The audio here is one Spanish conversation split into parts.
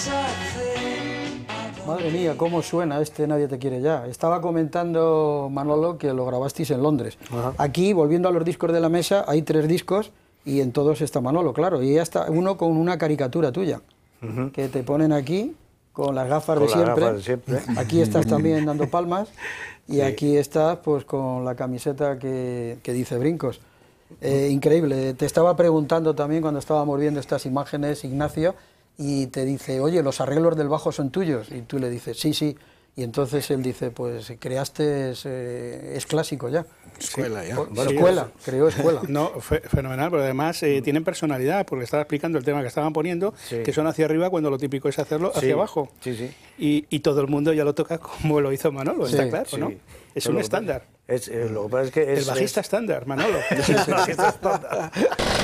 Madre mía, cómo suena este Nadie te quiere ya. Estaba comentando Manolo que lo grabasteis en Londres. Ajá. Aquí, volviendo a los discos de la mesa, hay 3 discos y en todos está Manolo, claro. Y ya está uno con una caricatura tuya, que te ponen aquí con las gafas, de siempre. Aquí estás también dando palmas y aquí estás pues con la camiseta que dice Brincos. Increíble. Te estaba preguntando también cuando estábamos viendo estas imágenes, Ignacio, y te dice, oye, los arreglos del bajo son tuyos, y tú le dices, sí, sí, y entonces él dice, pues creaste, es clásico ya. Escuela, ya. Bueno, sí, escuela, creó escuela. No, fenomenal, pero además tienen personalidad, porque estaba explicando el tema que estaban poniendo, que son hacia arriba cuando lo típico es hacerlo hacia abajo. Sí, sí. Y todo el mundo ya lo toca como lo hizo Manolo, está claro, ¿no? Es un estándar. Lo que pasa es que el bajista estándar, Manolo. El bajista estándar.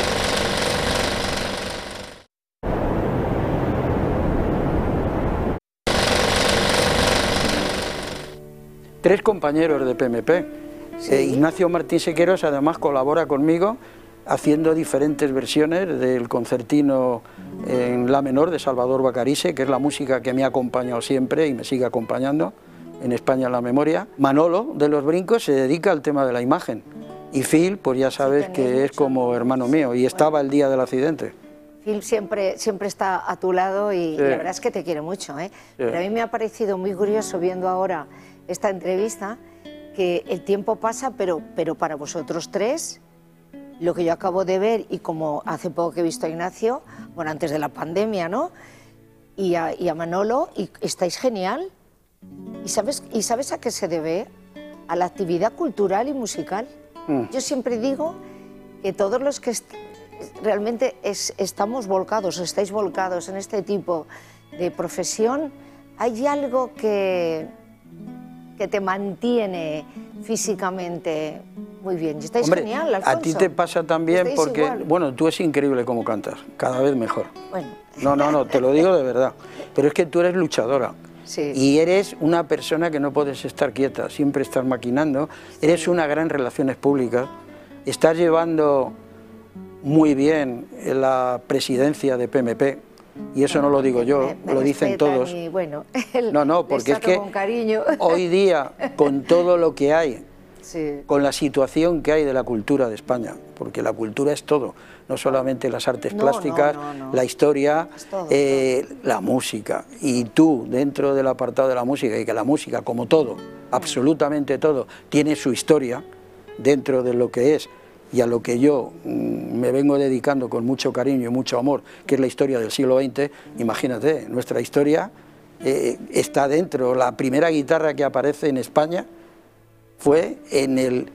Tres compañeros de PMP. Ignacio Martín Sequeros además colabora conmigo haciendo diferentes versiones del concertino en la menor de Salvador Bacarise, que es la música que me ha acompañado siempre y me sigue acompañando en España en la memoria. Manolo de los Brincos se dedica al tema de la imagen y Phil, pues ya sabes que es como hermano mío y estaba el día del accidente. Phil siempre está a tu lado y la verdad es que te quiere mucho, ¿eh? Pero a mí me ha parecido muy curioso viendo ahora esta entrevista que el tiempo pasa, pero para vosotros tres, lo que yo acabo de ver y como hace poco que he visto a Ignacio, bueno, antes de la pandemia, ¿no? Y a Manolo, y estáis genial. ¿Y sabes a qué se debe? A la actividad cultural y musical. Yo siempre digo que todos los que realmente estamos volcados o estáis volcados en este tipo de profesión, hay algo que te mantiene físicamente muy bien. Y estáis genial, Alfonso. A ti te pasa también porque, igual. Bueno, tú es increíble cómo cantas, cada vez mejor. Bueno. No, te lo digo de verdad. Pero es que tú eres luchadora. Sí. Y eres una persona que no puedes estar quieta, siempre estás maquinando. Sí. Eres una gran relaciones públicas. Estás llevando muy bien la presidencia de PMP. Y eso no lo digo yo, lo dicen todos. Y bueno, porque es que hoy día, con todo lo que hay, con la situación que hay de la cultura de España, porque la cultura es todo, no solamente las artes plásticas, la historia, todo. La música. Y tú, dentro del apartado de la música, y que la música, como todo, absolutamente todo, tiene su historia dentro de lo que es, y a lo que yo me vengo dedicando con mucho cariño y mucho amor, que es la historia del siglo XX, imagínate, nuestra historia está dentro. La primera guitarra que aparece en España fue en el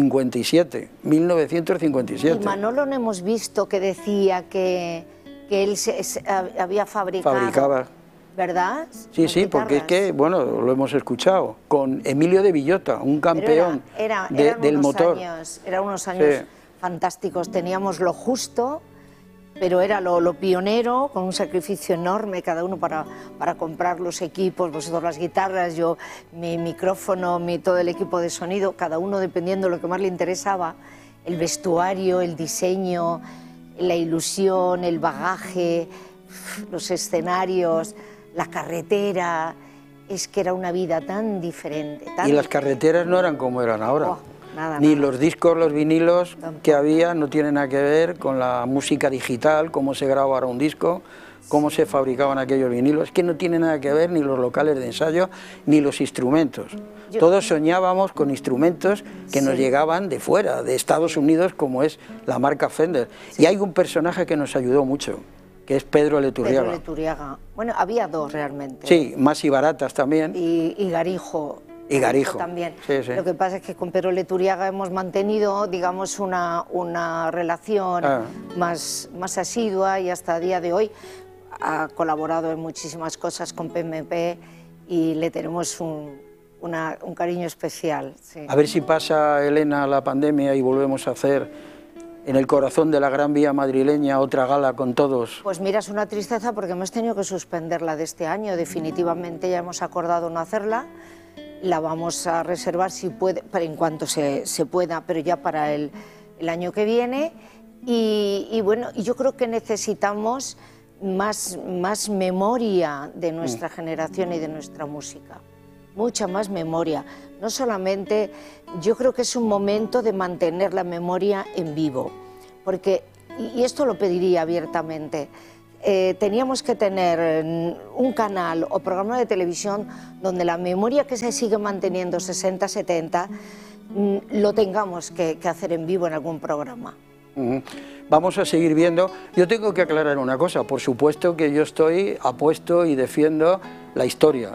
1957. Y Manolo no hemos visto que decía que él había fabricaba. ¿Verdad? Sí, porque es que, bueno, lo hemos escuchado, con Emilio de Villota, un campeón del motor. Eran unos años fantásticos, teníamos lo justo, pero era lo pionero, con un sacrificio enorme cada uno para comprar los equipos, vosotros las guitarras, yo mi micrófono, todo el equipo de sonido, cada uno dependiendo de lo que más le interesaba, el vestuario, el diseño, la ilusión, el bagaje, los escenarios, la carretera. Es que era una vida tan diferente. Y las carreteras no eran como eran ahora. Nada, ni los discos, los vinilos que había no tienen nada que ver con la música digital, cómo se graba ahora un disco, cómo se fabricaban aquellos vinilos. Es que no tiene nada que ver ni los locales de ensayo ni los instrumentos. Todos soñábamos con instrumentos que nos llegaban de fuera, de Estados Unidos, como es la marca Fender. Y hay un personaje que nos ayudó mucho, que es Pedro Leturriaga. Pedro Leturriaga. Bueno, había dos realmente. Sí, Más y Baratas también. Y Garijo. Y Garijo también. Sí. Lo que pasa es que con Pedro Leturriaga hemos mantenido, digamos, una relación más asidua y hasta el día de hoy ha colaborado en muchísimas cosas con PMP y le tenemos un cariño especial. Sí. A ver si pasa, Elena, la pandemia y volvemos a hacer en el corazón de la Gran Vía madrileña otra gala con todos. Pues mira, es una tristeza porque hemos tenido que suspenderla de este año, definitivamente ya hemos acordado no hacerla, la vamos a reservar si puede, en cuanto se pueda, pero ya para el año que viene y bueno, yo creo que necesitamos más memoria de nuestra generación y de nuestra música. Mucha más memoria. No solamente, yo creo que es un momento de mantener la memoria en vivo, porque, y esto lo pediría abiertamente, teníamos que tener un canal o programa de televisión donde la memoria que se sigue manteniendo 60, 70, lo tengamos que hacer en vivo en algún programa. Vamos a seguir viendo. Yo tengo que aclarar una cosa, por supuesto que yo apuesto y defiendo la historia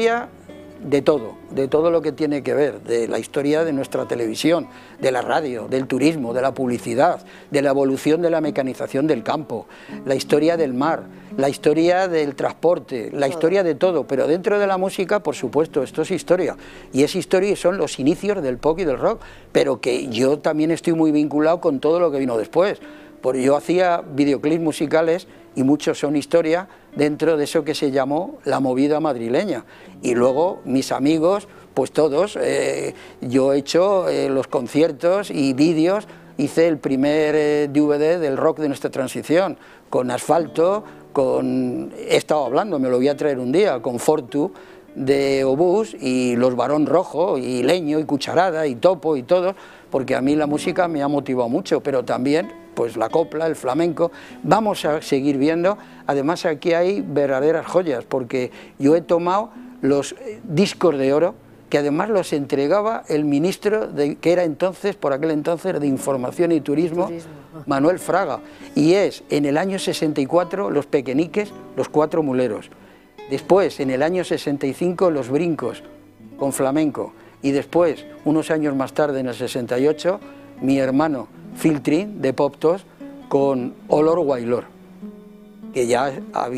de todo lo que tiene que ver, de la historia de nuestra televisión, de la radio, del turismo, de la publicidad, de la evolución de la mecanización del campo, la historia del mar, la historia del transporte, la historia de todo, pero dentro de la música, por supuesto, esto es historia, y es historia y son los inicios del pop y del rock, pero que yo también estoy muy vinculado con todo lo que vino después, porque yo hacía videoclips musicales y muchos son historia dentro de eso que se llamó la movida madrileña. Y luego mis amigos, pues todos, yo he hecho los conciertos y vídeos, hice el primer DVD del rock de nuestra transición, con Asfalto, he estado hablando, me lo voy a traer un día, con Fortu de Obús y Los Barón Rojo y Leño y Cucharada y Topo y todo, porque a mí la música me ha motivado mucho, pero también pues la copla, el flamenco, vamos a seguir viendo. Además aquí hay verdaderas joyas, porque yo he tomado los discos de oro, que además los entregaba el ministro, que era entonces, por aquel entonces, de Información y Turismo, Manuel Fraga, y es en el año 64 Los Pequeñiques, Los Cuatro Muleros, después en el año 65 Los Brincos, con flamenco, y después, unos años más tarde, en el 68, mi hermano Phil Trin, de Poptos, con Olor Guaylor, que ya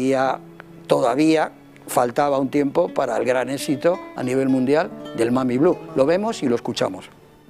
todavía faltaba un tiempo para el gran éxito a nivel mundial del Mami Blue. Lo vemos y lo escuchamos.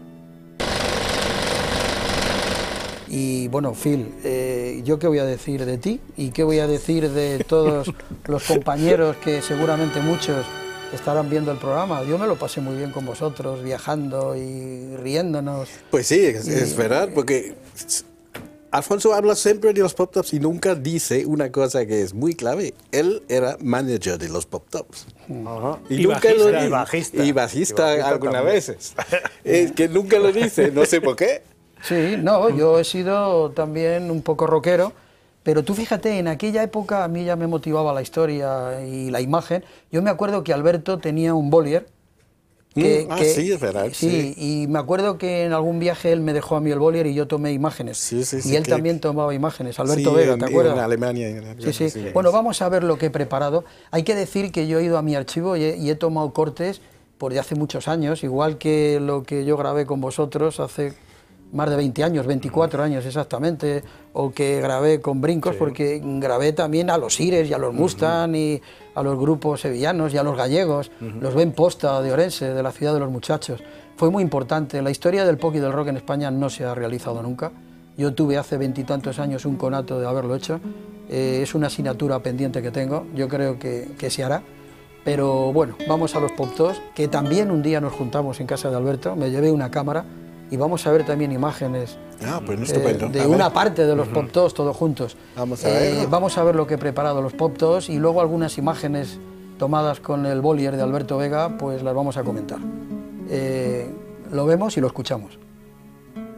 Y bueno, Phil, ¿yo qué voy a decir de ti? ¿Y qué voy a decir de todos los compañeros que seguramente muchos estarán viendo el programa? Yo me lo pasé muy bien con vosotros, viajando y riéndonos. Pues sí, es verdad, porque Alfonso habla siempre de los Pop Tops y nunca dice una cosa que es muy clave. Él era manager de los Pop Tops. Y nunca bajista, lo dice. Y bajista. Y bajista algunas también. veces. Es que nunca lo dice, no sé por qué. Sí, no, yo he sido también un poco rockero, pero tú fíjate, en aquella época a mí ya me motivaba la historia y la imagen. Yo me acuerdo que Alberto tenía un Bollier. Sí, es verdad. Sí, y me acuerdo que en algún viaje él me dejó a mí el Bollier y yo tomé imágenes. Sí, y él también tomaba imágenes, Alberto sí, Vega, ¿te acuerdas? En Alemania. Sí. Bueno, vamos a ver lo que he preparado. Hay que decir que yo he ido a mi archivo y he tomado cortes por de hace muchos años, igual que lo que yo grabé con vosotros hace más de 20 años, 24 años exactamente, o que grabé con Brincos, porque grabé también a los Ires y a los Mustang y a los grupos sevillanos y a los gallegos, los Ben Posta de Orense, de la ciudad de los muchachos. Fue muy importante. La historia del pop y del rock en España no se ha realizado nunca. Yo tuve hace 20 y tantos años un conato de haberlo hecho. Es una asignatura pendiente que tengo, yo creo que se hará. Pero bueno, vamos a los Pop Tops, que también un día nos juntamos en casa de Alberto, me llevé una cámara y vamos a ver también imágenes pues estupendo. de una parte de los Pop Tops todos juntos. Vamos a ver. Vamos a ver lo que he preparado los Pop Tops y luego algunas imágenes tomadas con el Bollier de Alberto Vega, pues las vamos a comentar. Lo vemos y lo escuchamos.